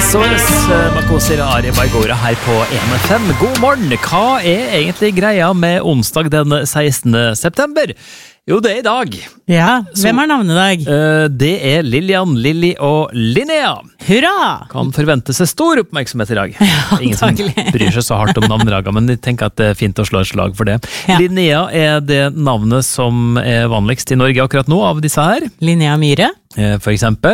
SOS Makoser Ari Baigora her på NFM. God morgen! Hva egentlig greia med onsdag den 16. september? Jo, det i dag. Ja, hvem har navnedag? Det Lillian, Lilly og Linnea. Hurra! Kan forvente seg stor oppmerksomhet i dag. Ja, Ingen som bryr seg så hardt om navneraga, men jeg tenker at det fint å slå et slag for det. Ja. Linnea det navnet som vanligst i Norge akkurat nå av disse her. Linnea Myhre. For eksempel.